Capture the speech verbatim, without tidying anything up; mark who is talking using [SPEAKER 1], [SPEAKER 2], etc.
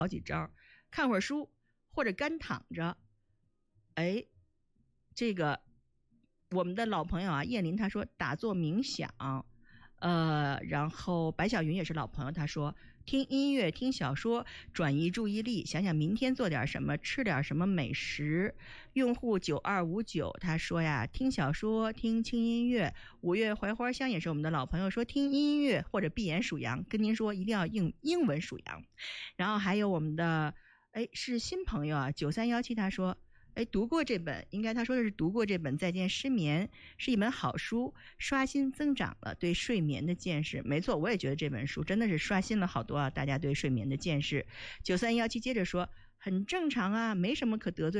[SPEAKER 1] 好几招，看会儿书或者干躺着。哎，这个我们的老朋友啊，叶林他说打坐冥想。呃，然后白小云也是老朋友，他说听音乐听小说转移注意力，想想明天做点什么，吃点什么美食。用户九二五九他说呀，听小说听轻音乐。五月槐花香也是我们的老朋友，说听音乐或者闭眼数羊，跟您说一定要用英文数羊。然后还有我们的哎是新朋友啊，九三一七他说哎，读过这本，应该他说的是读过这本《再见失眠》，是一本好书，刷新增长了对睡眠的见识。没错，我也觉得这本书真的是刷新了好多啊，大家对睡眠的见识。九三一七接着说，很正常啊，没什么可得罪